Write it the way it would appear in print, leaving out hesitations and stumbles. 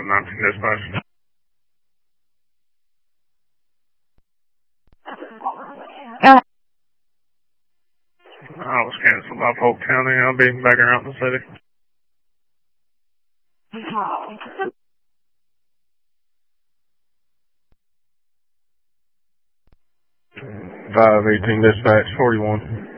519 dispatch. I was canceled by Polk County. I'll be back around the city. 518 dispatch, 41.